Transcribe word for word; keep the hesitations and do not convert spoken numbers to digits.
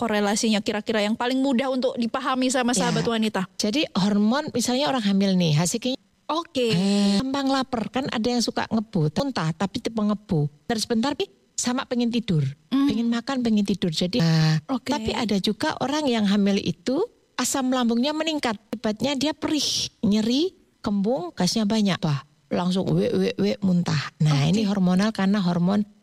korelasinya kira-kira yang paling mudah untuk dipahami sama sahabat Ya. wanita? Jadi hormon misalnya orang hamil nih hasilnya Oke. eh, gampang lapar kan ada yang suka ngebu, muntah tapi tipe ngebu. Terus sebentar pi sama pengen tidur, Mm. pengen makan, pengen tidur. Jadi nah, Oke. tapi ada juga orang yang hamil itu asam lambungnya meningkat, akibatnya dia perih, nyeri, kembung, gasnya banyak, wah langsung we we we muntah. Nah Oke. ini hormonal karena hormon